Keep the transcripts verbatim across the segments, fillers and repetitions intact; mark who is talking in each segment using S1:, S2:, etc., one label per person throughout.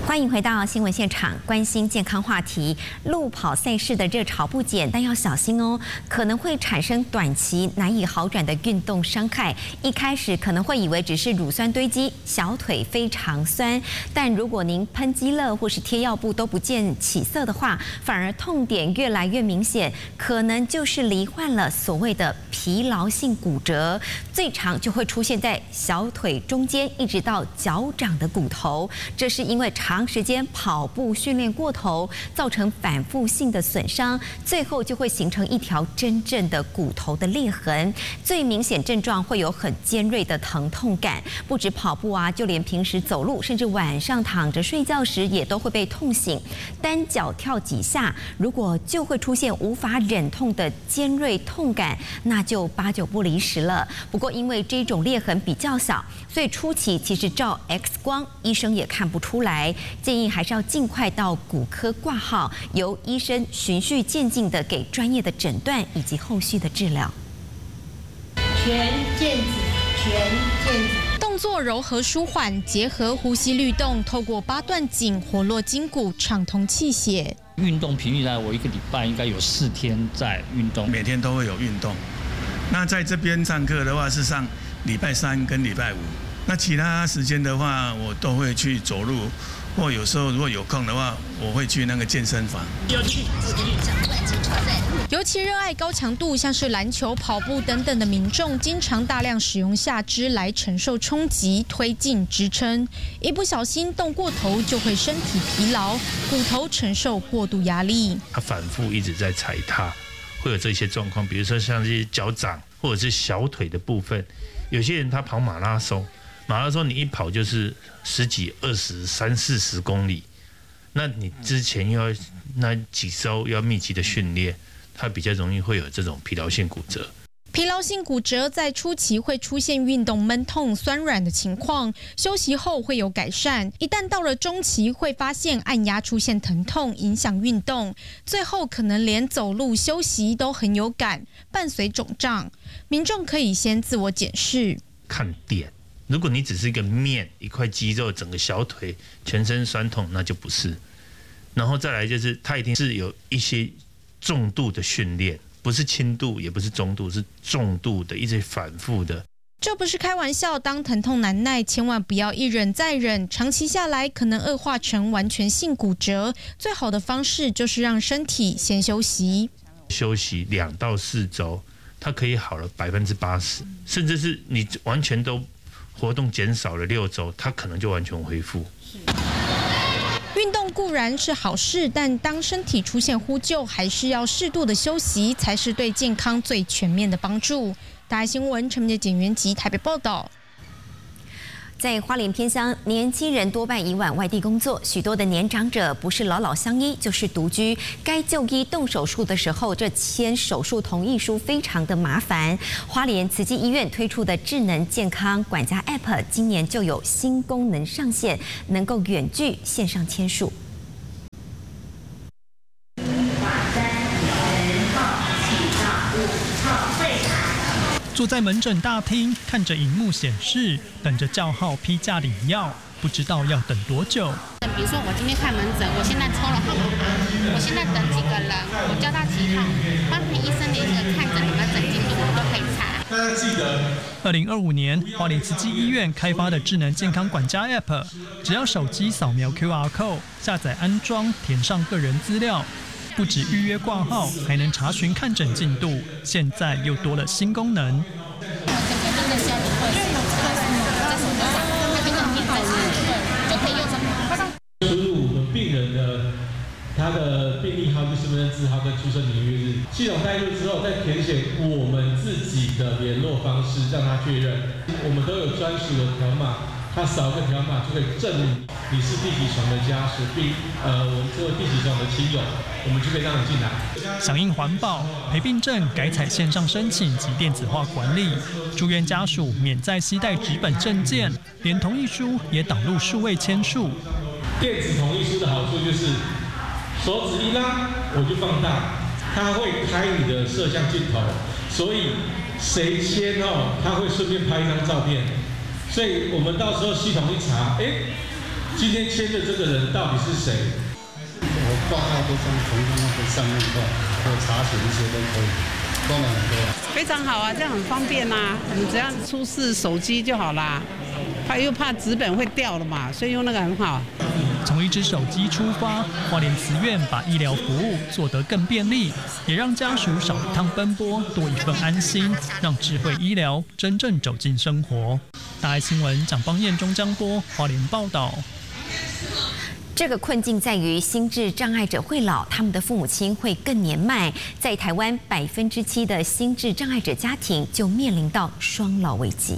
S1: 欢迎回到新闻现场，关心健康话题。路跑赛事的热潮不减，但要小心哦，可能会产生短期难以好转的运动伤害。一开始可能会以为只是乳酸堆积，小腿非常酸，但如果您喷肌乐或是贴药布都不见起色的话，反而痛点越来越明显，可能就是罹患了所谓的疲劳性骨折，最常就会出现在小腿中间一直到脚掌的骨头，这是因为长长时间跑步训练过头，造成反复性的损伤，最后就会形成一条真正的骨头的裂痕。最明显症状会有很尖锐的疼痛感，不止跑步啊，就连平时走路，甚至晚上躺着睡觉时也都会被痛醒。单脚跳几下，如果就会出现无法忍痛的尖锐痛感，那就八九不离十了。不过因为这种裂痕比较小，所以初期其实照 X 光，医生也看不出来。建议还是要尽快到骨科挂号，由医生循序渐进地给专业的诊断以及后续的治疗。
S2: 全健子，全健子。
S3: 动作柔和舒缓，结合呼吸律动，透过八段锦活络筋骨，畅通气血。
S4: 运动频率呢，我一个礼拜应该有四天在运动，
S5: 每天都会有运动。那在这边上课的话是上礼拜三跟礼拜五，那其他时间的话我都会去走路。或有时候如果有空的话，我会去那个健身房。
S3: 尤其热爱高强度，像是篮球、跑步等等的民众，经常大量使用下肢来承受冲击、推进、支撑。一不小心动过头，就会身体疲劳，骨头承受过度压力。
S6: 他反复一直在踩踏，会有这些状况，比如说像这些脚掌或者是小腿的部分。有些人他跑马拉松。马拉松你一跑就是十几、二十、三四十公里，那你之前又要那几周要密集的训练，它比较容易会有这种疲劳性骨折。
S3: 疲劳性骨折在初期会出现运动闷痛、酸软的情况，休息后会有改善。一旦到了中期，会发现按压出现疼痛，影响运动，最后可能连走路、休息都很有感，伴随肿胀。民众可以先自我检视，
S6: 看点。如果你只是一个面一块肌肉，整个小腿全身酸痛，那就不是。然后再来就是，它一定是有一些重度的训练，不是轻度，也不是中度，是重度的，一直反复的。
S3: 这不是开玩笑，当疼痛难耐，千万不要一忍再忍，长期下来可能恶化成完全性骨折。最好的方式就是让身体先休息，
S6: 休息两到四周，它可以好了百分之八十，甚至是你完全都。活动减少了六周，它可能就完全恢复。
S3: 运动固然是好事，但当身体出现呼救，还是要适度的休息，才是对健康最全面的帮助。大爱新闻陈明杰、简元吉台北报道。
S1: 在花莲偏乡，年轻人多半以往外地工作，许多的年长者不是老老相依，就是独居。该就医动手术的时候，这签手术同意书非常的麻烦。花莲慈济医院推出的智能健康管家 App， 今年就有新功能上线，能够远距线上签署。
S7: 坐在门诊大厅，看着荧幕显示，等着叫号批价领药，不知道要等多久。
S2: 比如说我今天看门诊，我现在抽了号码，我现在等几个人，我叫到几号，帮陪医生的一个看诊的诊进度，我都可以查。
S7: 大家记得，二零二五年花莲慈济医院开发的智能健康管家 App， 只要手机扫描 Q R code， 下载安装，填上个人资料。不止预约挂号，还能查询看诊进度。现在又多了新功能。
S8: 输入我们病人的他的病历号、身份证字号跟出生年月日，系统带入之后，再填写我们自己的联络方式，让他确认。我们都有专属的条码。他扫个条码就可以证明你是第几床的家属，并呃，我们作为第几床的亲友，我们就可以让你进来。
S7: 响应环保，陪病证改采线上申请及电子化管理，住院家属免再携带纸本证件，连同意书也导入数位签署。
S8: 电子同意书的好处就是，手指一拉我就放大，它会开你的摄像镜头，所以谁签哦，它会顺便拍一张照片。所以我们到时候系统一查，哎， 今天签的这个人到底是谁？
S9: 我报告都从从那个上面报，我查询一些都可以，功能很多。
S10: 非常好啊，这样很方便啊，我们只要出示手机就好啦。怕又怕纸本会掉了嘛，所以用那个很好。
S7: 从一只手机出发，花莲慈院把医疗服务做得更便利，也让家属少一趟奔波，多一份安心，让智慧医疗真正走进生活。大爱新闻蒋邦彦、钟江波花莲报道。
S1: 这个困境在于心智障碍者会老，他们的父母亲会更年迈。在台湾，百分之七的心智障碍者家庭就面临到双老危机。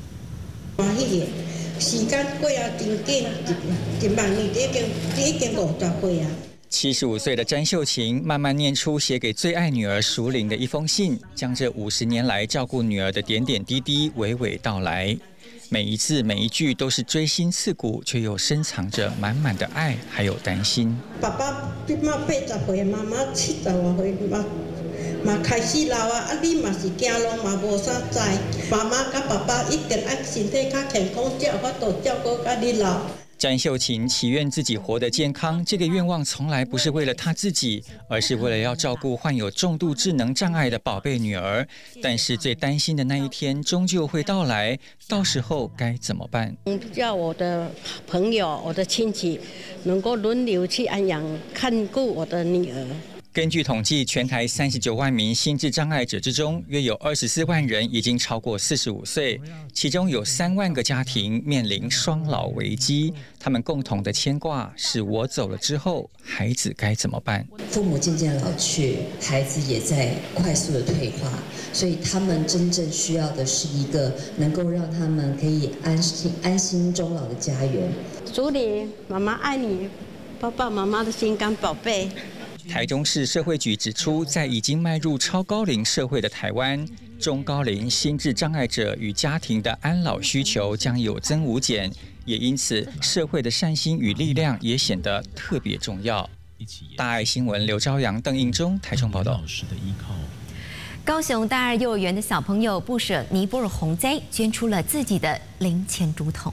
S11: 时间过啊，真紧，一一万年已经已经五十岁啊。
S12: 七十五岁的詹秀琴慢慢念出写给最爱女儿淑玲的一封信，将这五十年来照顾女儿的点点滴滴娓娓道来。每一字每一句都是锥心刺骨，却又深藏着满满的爱，还有担心。
S11: 爸爸你嘛八十岁，妈妈七十外岁，嘛嘛开始老啊，啊你嘛是行路嘛无啥知，妈妈甲爸爸一定爱身体较健康，才有法度照顾到你老。
S12: 詹秀琴祈愿自己活得健康，这个愿望从来不是为了她自己，而是为了要照顾患有重度智能障碍的宝贝女儿。但是最担心的那一天终究会到来，到时候该怎么办？
S11: 叫我的朋友、我的亲戚能够轮流去安养看顾我的女儿。
S12: 根据统计，全台三十九万名心智障碍者之中，约有二十四万人已经超过四十五岁，其中有三万个家庭面临双老危机。他们共同的牵挂是：我走了之后，孩子该怎么办？
S13: 父母渐渐老去，孩子也在快速的退化，所以他们真正需要的是一个能够让他们可以安心安心终老的家园。
S11: 竹林，妈妈爱你，爸爸妈妈的心肝宝贝。
S12: 台中市社会局指出，在已经迈入超高龄社会的台湾，中高龄心智障碍者与家庭的安老需求将有增无减，也因此社会的善心与力量也显得特别重要。大爱新闻刘朝阳、邓应中台中报道。
S1: 高雄大二幼儿园的小朋友不舍尼泊尔洪灾，捐出了自己的零钱竹筒。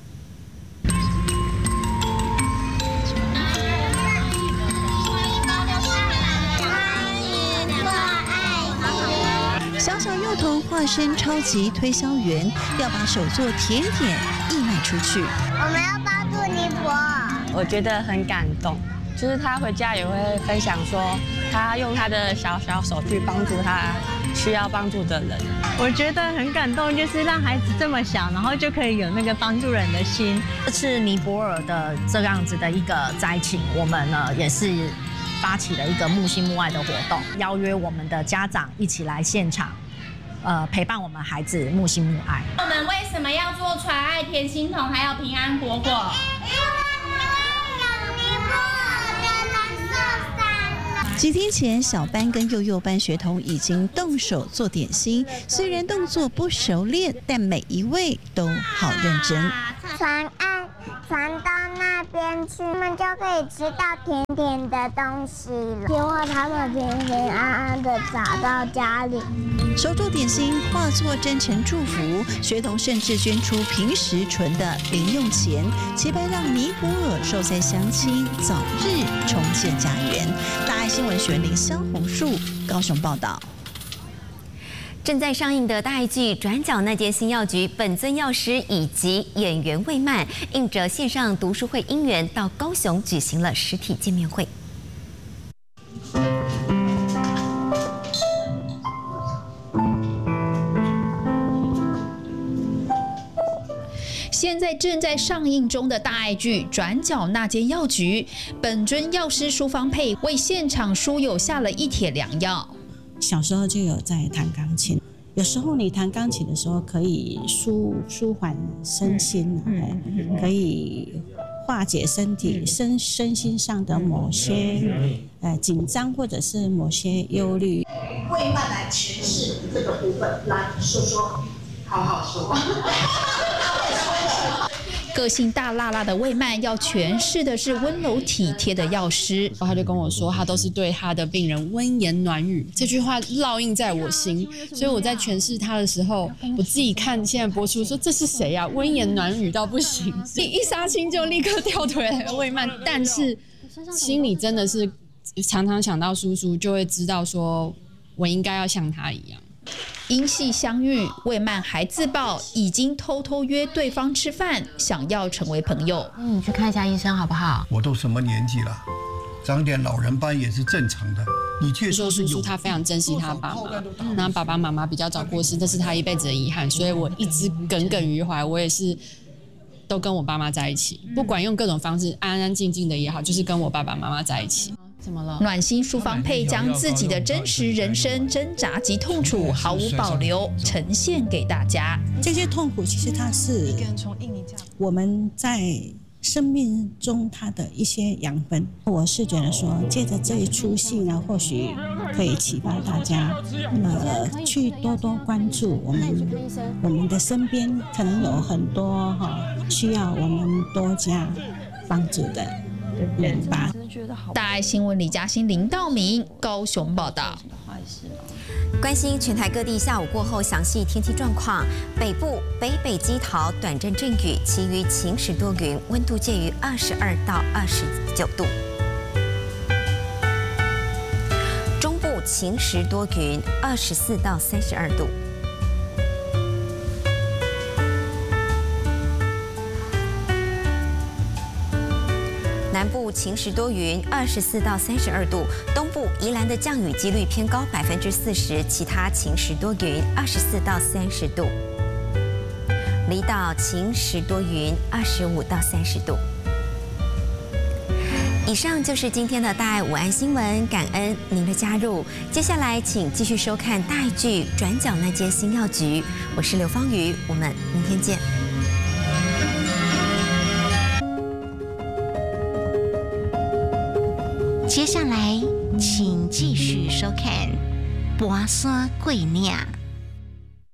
S14: 小小幼童化身超级推销员，要把手做甜点义卖出去。
S15: 我们要帮助尼泊尔，
S16: 我觉得很感动。就是他回家也会分享说，他用他的小小手去帮助他需要帮助的人。
S17: 我觉得很感动，就是让孩子这么小，然后就可以有那个帮助人的心。
S18: 这次尼泊尔的这样子的一个灾情，我们呢也是发起了一个木心木爱的活动，邀约我们的家长一起来现场，呃，陪伴我们孩子木心木爱。
S19: 我们为什么要做传爱甜心筒还有平安果果？
S14: 几天前，小班跟幼幼班学童已经动手做点心，虽然动作不熟练，但每一位都好认真。
S15: 传爱传到那边去，他们就可以吃到甜甜的东西了。希望他们平平安安的找到家里。
S14: 手做点心化作真诚祝福，学童甚至捐出平时存的零用钱，期盼让尼泊尔受灾乡亲早日重建家园。大爱新闻学林萧红树高雄报道。
S1: 正在上映的大爱剧《转角那间新药局》，本尊药师以及演员魏曼，应着线上读书会因缘，到高雄举行了实体见面会。
S20: 现在正在上映中的大爱剧《转角那间药局》，本尊药师苏芳佩为现场书友下了一帖良药。
S21: 小时候就有在弹钢琴，有时候你弹钢琴的时候可以舒舒缓身心，嗯、可以化解身体身身心上的某些呃紧张或者是某些忧虑。
S22: 魏曼来诠释这个部分，来说说，好好说。
S20: 个性大辣辣的魏曼要诠释的是温柔体贴的药师。
S4: 他就跟我说，他都是对他的病人温言暖语，这句话烙印在我心。所以我在诠释他的时候，我自己看现在播出说这是谁啊？温言暖语到不行，一杀青就立刻跳腿来魏曼，但是心里真的是常常想到叔叔，就会知道说我应该要像他一样。
S20: 因戏相遇，魏曼还自曝已经偷偷约对方吃饭，想要成为朋友。
S1: 嗯，你去看一下医生好不好？
S5: 我都什么年纪了，长点老人斑也是正常的。你确
S4: 说叔叔他非常珍惜他爸妈，那爸爸妈妈比较早过世，这是他一辈子的遗憾，所以我一直耿耿于怀。我也是都跟我爸妈在一起，不管用各种方式，安安静静的也好，就是跟我爸爸妈妈在一起。
S20: 怎么了？暖心淑芳配将自己的真实人生挣扎及痛楚毫无保留呈现给大家。
S21: 这些痛苦其实它是我们在生命中它的一些养分。我是觉得说，借着这一出戏呢，或许可以启发大家，呃，去多多关注我们我们的身边，可能有很多哈、哦、需要我们多加帮助的人吧。
S20: 大爱新闻李嘉欣、林道明高雄报道。
S1: 关心全台各地下午过后详细天气状况。北部北北基桃短阵阵雨，其余晴时多云，温度介于二十二到二十九度。中部晴时多云，二十四到三十二度。南部晴时多云，二十四到三十二度；东部宜兰的降雨几率偏高，百分之四十；其他晴时多云，二十四到三十度。离岛晴时多云，二十五到三十度。以上就是今天的大爱午安新闻，感恩您的加入。接下来请继续收看大爱剧《转角那间新药局》，我是刘芳瑜，我们明天见。
S23: 接下来，请继续收看《跋山过岭》。